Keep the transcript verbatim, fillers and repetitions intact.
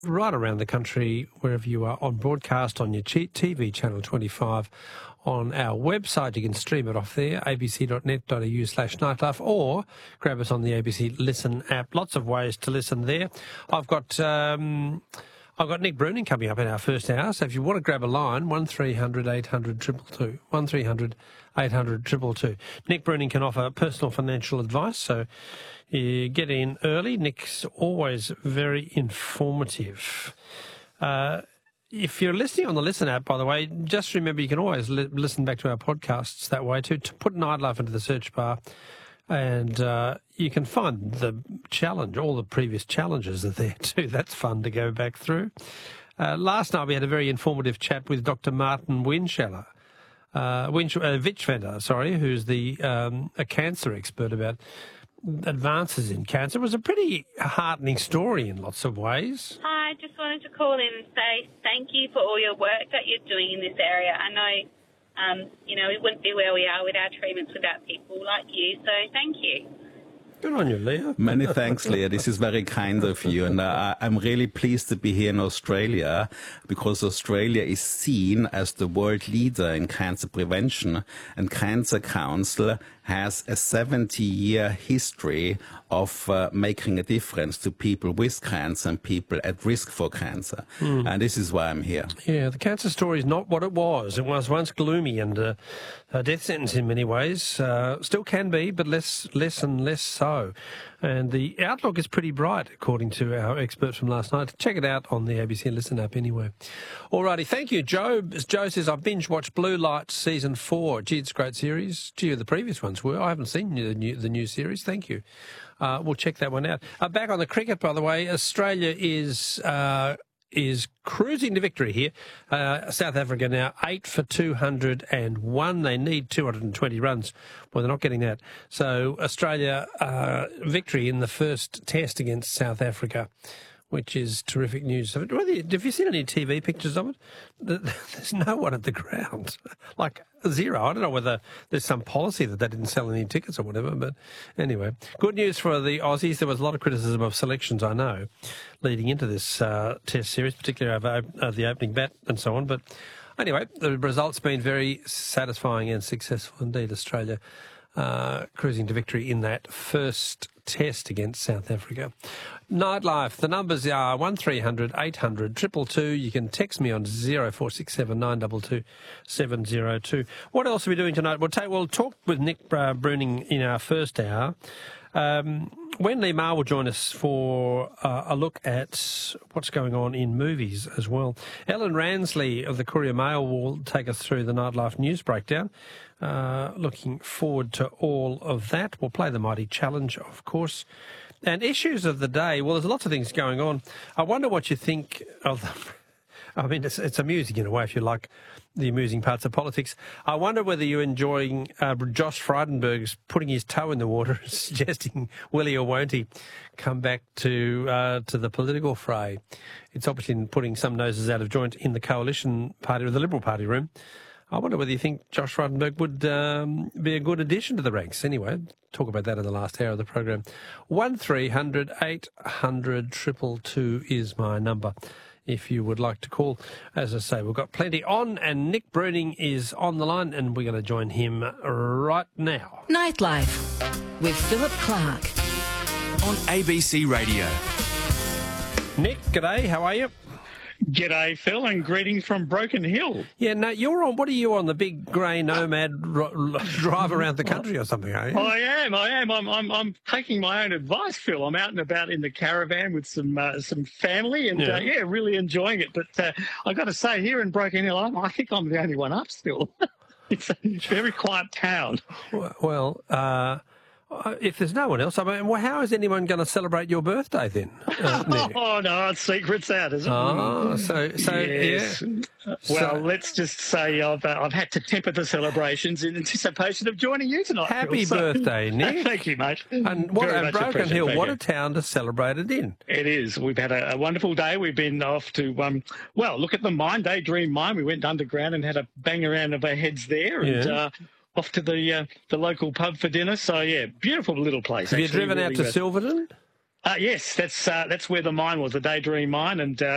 right around the country, wherever you are, on broadcast on your T V channel twenty-five, on our website. You can stream it off there, abc.net.au slash nightlife, or grab us on the A B C Listen app. Lots of ways to listen there. I've got um, I've got Nick Bruning coming up in our first hour, so if you want to grab a line, one three hundred eight hundred two two two, one three hundred eight hundred two two two. Nick Bruning can offer personal financial advice, so you get in early. Nick's always very informative. Uh, if you're listening on the Listen app, by the way, just remember you can always li- listen back to our podcasts that way too. To put Nightlife into the search bar, and uh, you can find the challenge, all the previous challenges are there too. That's fun to go back through. Uh, last night we had a very informative chat with Doctor Martin Winscheller, uh, Winch- uh, Wichwender, sorry, who's the um, a cancer expert about advances in cancer. It was a pretty heartening story in lots of ways. Hi, just wanted to call in and say thank you for all your work that you're doing in this area. I know, um, you know, we wouldn't be where we are with our treatments without people like you, so thank you. Good on you, Leah. Many thanks, Leah. This is very kind of you. And uh, I'm really pleased to be here in Australia, because Australia is seen as the world leader in cancer prevention, and Cancer Council has a seventy-year history of uh, making a difference to people with cancer and people at risk for cancer. Mm. And this is why I'm here. Yeah, the cancer story is not what it was. It was once gloomy and uh, a death sentence in many ways. Uh, still can be, but less, less and less so. And the outlook is pretty bright, according to our expert from last night. Check it out on the A B C Listen app anyway. Alrighty, thank you, Joe. As Joe says, I've binge-watched Blue Lights Season four. Gee, it's a great series. Gee, the previous ones were. I haven't seen the new, the new series. Thank you. Uh, we'll check that one out. Uh, back on the cricket, by the way, Australia is... Uh, is cruising to victory here. Uh, South Africa now eight for two hundred one. They need two hundred twenty runs. Well, they're not getting that. So Australia uh, victory in the first test against South Africa, which is terrific news. Have you seen any T V pictures of it? There's no one at the ground. Like zero. I don't know whether there's some policy that they didn't sell any tickets or whatever, but anyway. Good news for the Aussies. There was a lot of criticism of selections, I know, leading into this uh, test series, particularly over uh, the opening bat and so on. But anyway, the result's been very satisfying and successful indeed. Australia uh, cruising to victory in that first test against South Africa. Nightlife, the numbers are one three hundred eight hundred two two two. You can text me on zero four six seven nine two two seven zero two. What else are we doing tonight? We'll, take, we'll talk with Nick uh, Bruning in our first hour. Um, Wendy Ma will join us for uh, a look at what's going on in movies as well. Ellen Ransley of the Courier Mail will take us through the Nightlife News Breakdown. Uh, looking forward to all of that. We'll play the Mighty Challenge, of course. And issues of the day, well, there's lots of things going on. I wonder what you think of them. I mean, it's, it's amusing in a way if you like the amusing parts of politics. I wonder whether you're enjoying uh, Josh Frydenberg's putting his toe in the water, suggesting will he or won't he come back to uh, to the political fray. It's obviously putting some noses out of joint in the coalition party or the Liberal Party room. I wonder whether you think Josh Frydenberg would um, be a good addition to the ranks. Anyway, talk about that in the last hour of the program. one three hundred eight hundred two two two is my number if you would like to call. As I say, we've got plenty on, and Nick Bruning is on the line, and we're going to join him right now. Nightlife with Philip Clark on A B C Radio. Nick, g'day, how are you? G'day, Phil, and greetings from Broken Hill. Yeah, no, you're on, what are you on, the big grey Nomad ro- drive around the country or something, are you? I am, I am. I'm, I'm, I'm taking my own advice, Phil. I'm out and about in the caravan with some uh, some family and, yeah. Uh, yeah, really enjoying it. But uh, I've got to say, here in Broken Hill, I'm, I think I'm the only one up still. It's a very quiet town. Well, uh... if there's no one else, I mean, well, how is anyone going to celebrate your birthday then? Uh, oh, no, it's secrets out, isn't it? Oh, so, so yes. yeah. Well, so, let's just say I've uh, I've had to temper the celebrations in anticipation of joining you tonight. Happy Phil, so. birthday, Nick. Thank you, mate. And what a Broken Hill, what you. a town to celebrate it in. It is. We've had a, a wonderful day. We've been off to, um, well, look at the mine, Daydream Mine. We went underground and had a bang around of our heads there. And, yeah. uh, off to the uh, the local pub for dinner. So, yeah, beautiful little place. Have actually, you driven really out to good. Silverton? Uh, yes, that's uh, that's where the mine was, the Daydream Mine. And uh,